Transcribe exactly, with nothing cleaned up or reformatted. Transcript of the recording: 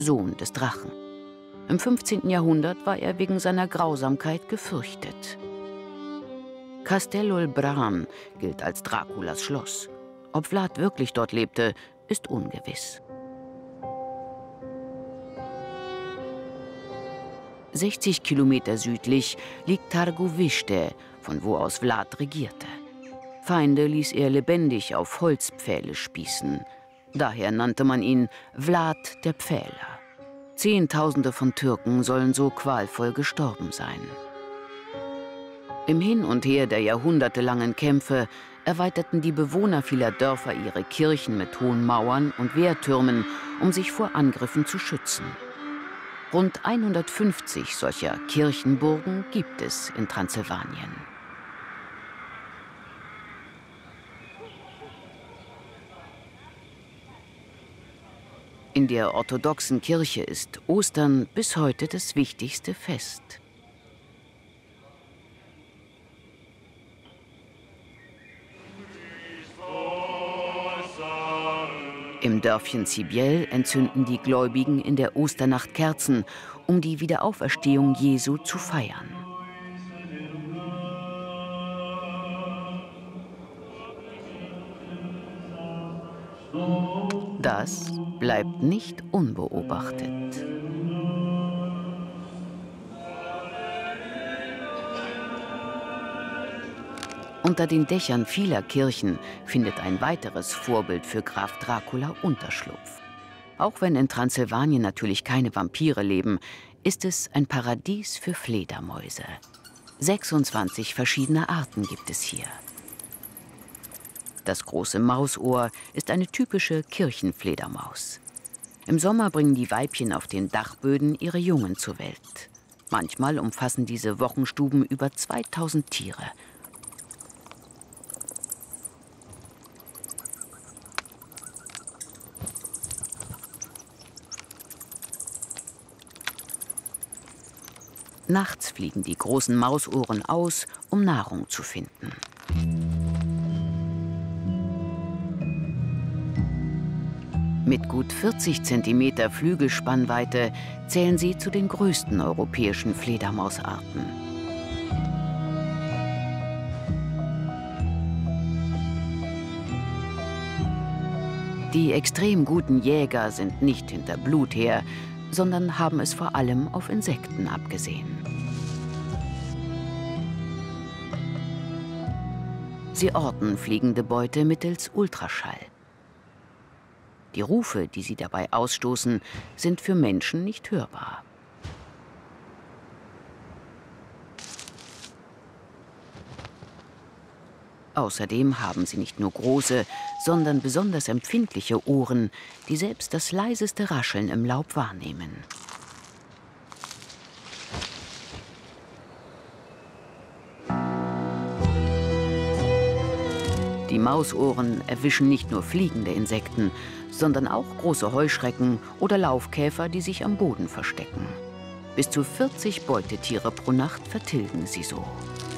Sohn des Drachen. Im fünfzehnten Jahrhundert war er wegen seiner Grausamkeit gefürchtet. Castellul Bran gilt als Draculas Schloss. Ob Vlad wirklich dort lebte, ist ungewiss. sechzig Kilometer südlich liegt Targovište, von wo aus Vlad regierte. Feinde ließ er lebendig auf Holzpfähle spießen. Daher nannte man ihn Vlad der Pfähler. Zehntausende von Türken sollen so qualvoll gestorben sein. Im Hin und Her der jahrhundertelangen Kämpfe erweiterten die Bewohner vieler Dörfer ihre Kirchen mit hohen Mauern und Wehrtürmen, um sich vor Angriffen zu schützen. Rund hundertfünfzig solcher Kirchenburgen gibt es in Transsilvanien. In der orthodoxen Kirche ist Ostern bis heute das wichtigste Fest. Im Dörfchen Sibiel entzünden die Gläubigen in der Osternacht Kerzen, um die Wiederauferstehung Jesu zu feiern. Das bleibt nicht unbeobachtet. Unter den Dächern vieler Kirchen findet ein weiteres Vorbild für Graf Dracula Unterschlupf. Auch wenn in Transsilvanien natürlich keine Vampire leben, ist es ein Paradies für Fledermäuse. sechsundzwanzig verschiedene Arten gibt es hier. Das große Mausohr ist eine typische Kirchenfledermaus. Im Sommer bringen die Weibchen auf den Dachböden ihre Jungen zur Welt. Manchmal umfassen diese Wochenstuben über zweitausend Tiere. Nachts fliegen die großen Mausohren aus, um Nahrung zu finden. Mit gut vierzig Zentimeter Flügelspannweite zählen sie zu den größten europäischen Fledermausarten. Die extrem guten Jäger sind nicht hinter Blut her, sondern haben es vor allem auf Insekten abgesehen. Sie orten fliegende Beute mittels Ultraschall. Die Rufe, die sie dabei ausstoßen, sind für Menschen nicht hörbar. Außerdem haben sie nicht nur große, sondern besonders empfindliche Ohren, die selbst das leiseste Rascheln im Laub wahrnehmen. Die Mausohren erwischen nicht nur fliegende Insekten, sondern auch große Heuschrecken oder Laufkäfer, die sich am Boden verstecken. Bis zu vierzig Beutetiere pro Nacht vertilgen sie so.